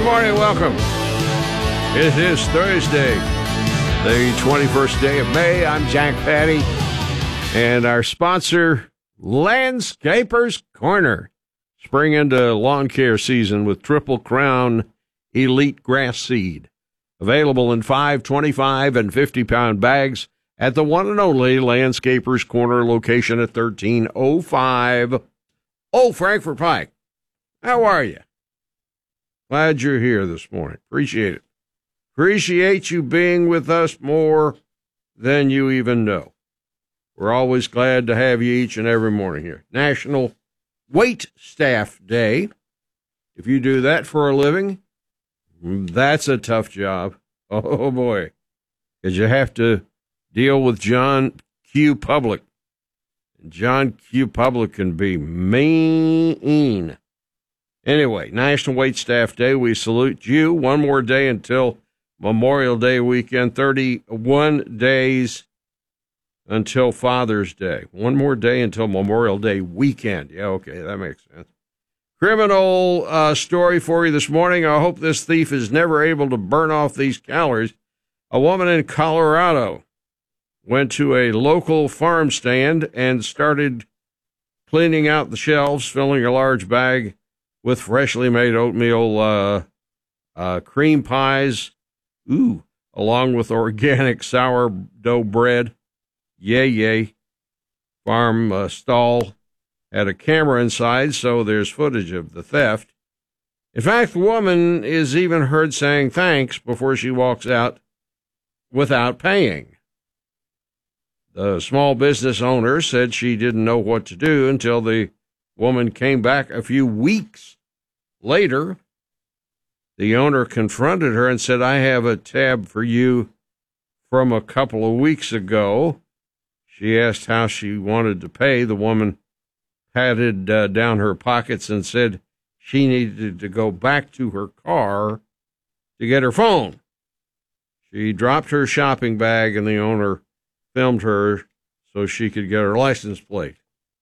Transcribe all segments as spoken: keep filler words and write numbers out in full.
Good morning, welcome. It is Thursday, the twenty-first day of May. I'm Jack Patty, and our sponsor, Landscapers Corner. Spring into lawn care season with Triple Crown Elite Grass Seed. Available in five, twenty-five, and fifty-pound bags at the one and only Landscapers Corner location at thirteen oh five Old Frankfort Pike. How are you? Glad you're here this morning. Appreciate it. Appreciate you being with us more than you even know. We're always glad to have you each and every morning here. National Wait Staff Day. If you do that for a living, that's a tough job. Oh, boy. Because you have to deal with John Q. Public. John Q. Public can be mean. Anyway, National Wait Staff Day. We salute you. One more day until Memorial Day weekend. thirty-one days until Father's Day. One more day until Memorial Day weekend. Yeah, okay, that makes sense. Criminal uh, story for you this morning. I hope this thief is never able to burn off these calories. A woman in Colorado went to a local farm stand and started cleaning out the shelves, filling a large bag with freshly made oatmeal uh, uh, cream pies, ooh, along with organic sourdough bread. Yay, yay. Farm uh, stall had a camera inside, so there's footage of the theft. In fact, the woman is even heard saying thanks before she walks out without paying. The small business owner said she didn't know what to do until the woman came back a few weeks later. The owner confronted her and said, "I have a tab for you from a couple of weeks ago." She asked how she wanted to pay. The woman patted uh, down her pockets and said she needed to go back to her car to get her phone. She dropped her shopping bag, and the owner filmed her so she could get her license plate.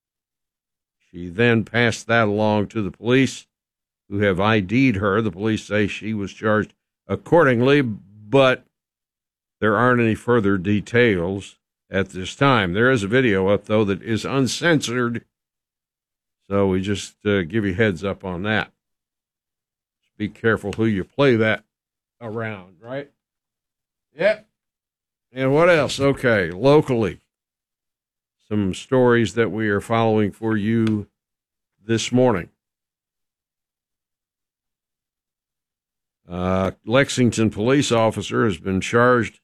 She then passed that along to the police, who have I D'd her. The police say she was charged accordingly, but there aren't any further details at this time. There is a video up, though, that is uncensored, so we just uh, give you heads up on that. Just be careful who you play that around, right? Yep. And what else? Okay, locally, some stories that we are following for you this morning. Uh, Lexington police officer has been charged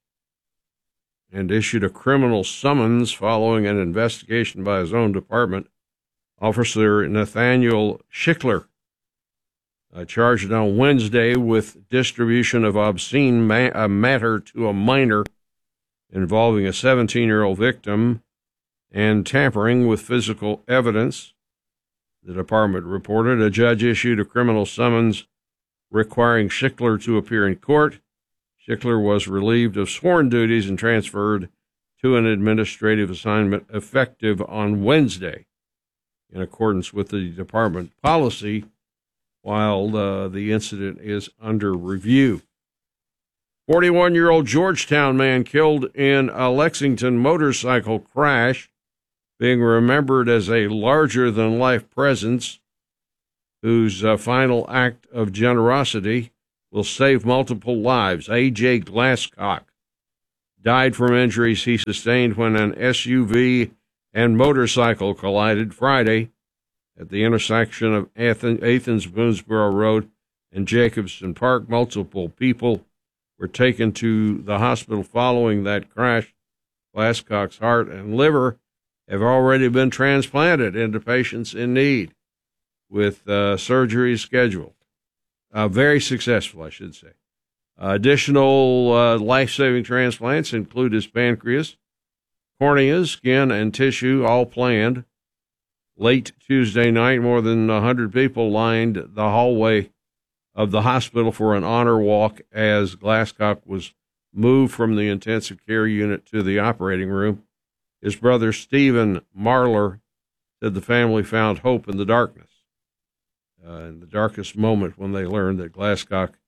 and issued a criminal summons following an investigation by his own department. Officer Nathaniel Schickler uh, charged on Wednesday with distribution of obscene ma- uh, matter to a minor involving a seventeen-year-old victim and tampering with physical evidence. The department reported a judge issued a criminal summons requiring Schickler to appear in court. Schickler was relieved of sworn duties and transferred to an administrative assignment effective on Wednesday, in accordance with the department policy, while uh, the incident is under review. forty-one-year-old Georgetown man killed in a Lexington motorcycle crash, being remembered as a larger-than-life presence whose uh, final act of generosity will save multiple lives. A J Glasscock died from injuries he sustained when an S U V and motorcycle collided Friday at the intersection of Athens-Boonesboro Road and Jacobson Park. Multiple people were taken to the hospital following that crash. Glasscock's heart and liver have already been transplanted into patients in need, with uh, surgery scheduled. Uh, very successful, I should say. Uh, additional uh, life-saving transplants include his pancreas, corneas, skin, and tissue, all planned. Late Tuesday night, more than one hundred people lined the hallway of the hospital for an honor walk as Glasscock was moved from the intensive care unit to the operating room. His brother, Stephen Marler, said the family found hope in the darkness. Uh, in the darkest moment when they learned that Glasscock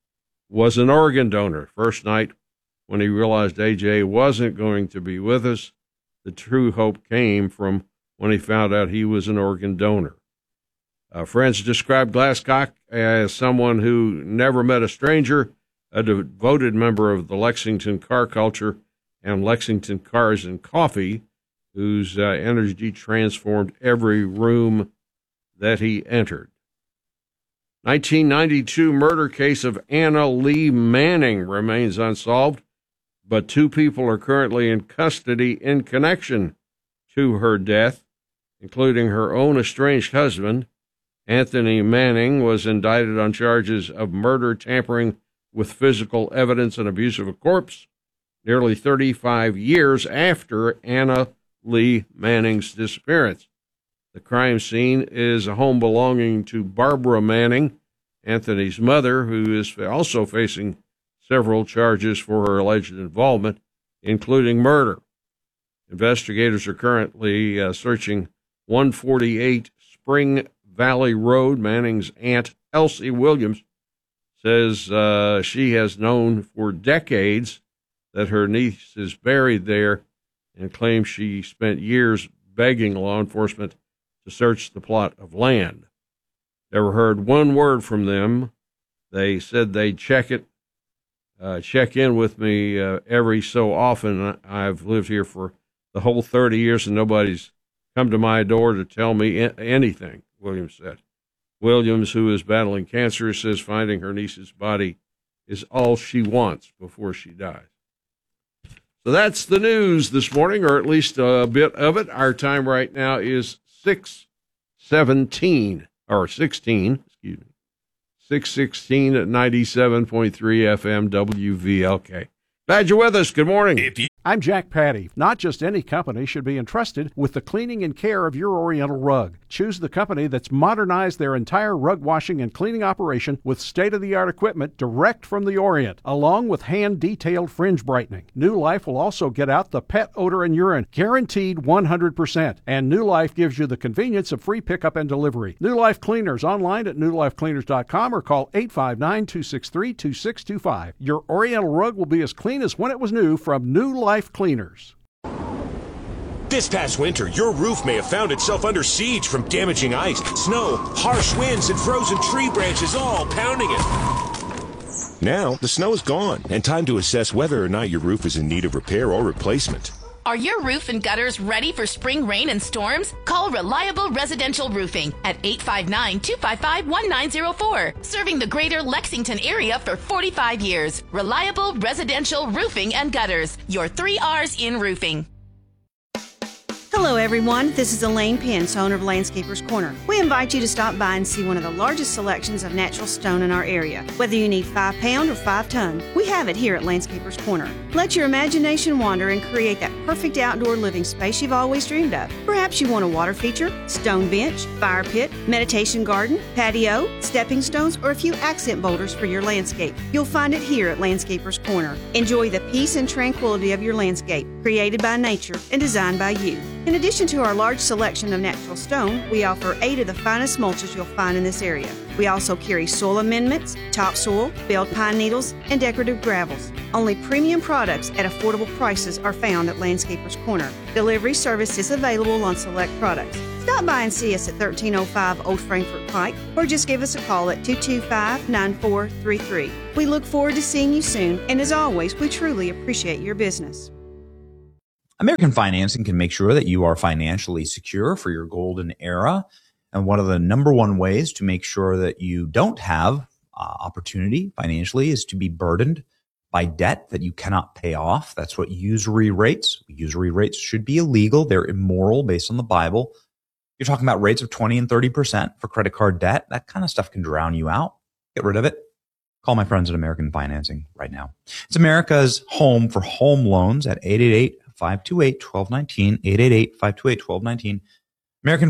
was an organ donor. First night when he realized A J wasn't going to be with us, the true hope came from when he found out he was an organ donor. Uh, friends described Glasscock as someone who never met a stranger, a devoted member of the Lexington car culture and Lexington Cars and Coffee, whose uh, energy transformed every room that he entered. nineteen ninety-two murder case of Anna Lee Manning remains unsolved, but two people are currently in custody in connection to her death, including her own estranged husband. Anthony Manning was indicted on charges of murder, tampering with physical evidence, and abuse of a corpse nearly thirty-five years after Anna Lee Manning's disappearance. The crime scene is a home belonging to Barbara Manning, Anthony's mother, who is also facing several charges for her alleged involvement, including murder. Investigators are currently uh, searching one forty-eight Spring Valley Road. Manning's aunt, Elsie Williams, says uh, she has known for decades that her niece is buried there and claims she spent years begging law enforcement to search the plot of land. Never heard one word from them. They said they'd check it, uh, check in with me uh, every so often. I've lived here for the whole thirty years and nobody's come to my door to tell me anything, Williams said. Williams, who is battling cancer, says finding her niece's body is all she wants before she dies. So that's the news this morning, or at least a bit of it. Our time right now is six seventeen, or sixteen, excuse me, six sixteen at ninety-seven point three F M W V L K. Glad you're with us. Good morning. If you- I'm Jack Patty. Not just any company should be entrusted with the cleaning and care of your Oriental rug. Choose the company that's modernized their entire rug washing and cleaning operation with state-of-the-art equipment direct from the Orient, along with hand-detailed fringe brightening. New Life will also get out the pet odor and urine, guaranteed one hundred percent. And New Life gives you the convenience of free pickup and delivery. New Life Cleaners online at new life cleaners dot com or call eight five nine, two six three, two six two five. Your Oriental rug will be as clean as when it was new from New Life Cleaners. This past winter, your roof may have found itself under siege from damaging ice, snow, harsh winds, and frozen tree branches all pounding it. Now, the snow is gone, and time to assess whether or not your roof is in need of repair or replacement. Are your roof and gutters ready for spring rain and storms? Call Reliable Residential Roofing at eight five nine, two five five, one nine zero four. Serving the greater Lexington area for forty-five years. Reliable Residential Roofing and Gutters. Your three R's in roofing. Hello everyone, this is Elaine Pence, owner of Landscapers Corner. We invite you to stop by and see one of the largest selections of natural stone in our area. Whether you need five pound or five ton, we have it here at Landscapers Corner. Let your imagination wander and create that perfect outdoor living space you've always dreamed of. Perhaps you want a water feature, stone bench, fire pit, meditation garden, patio, stepping stones, or a few accent boulders for your landscape. You'll find it here at Landscapers Corner. Enjoy the peace and tranquility of your landscape, created by nature and designed by you. In addition to our large selection of natural stone, we offer eight of the finest mulches you'll find in this area. We also carry soil amendments, topsoil, belled pine needles, and decorative gravels. Only premium products at affordable prices are found at Landscapers Corner. Delivery service is available on select products. Stop by and see us at thirteen oh five Old Frankfort Pike, or just give us a call at two two five, nine four three three. We look forward to seeing you soon, and as always, we truly appreciate your business. American Financing can make sure that you are financially secure for your golden era. And one of the number one ways to make sure that you don't have uh, opportunity financially is to be burdened by debt that you cannot pay off. That's what usury rates. Usury rates should be illegal. They're immoral based on the Bible. You're talking about rates of twenty and thirty percent for credit card debt. That kind of stuff can drown you out. Get rid of it. Call my friends at American Financing right now. It's America's home for home loans at eight eight eight, five two eight, one two one nine, eight eight eight, five two eight, one two one nine. American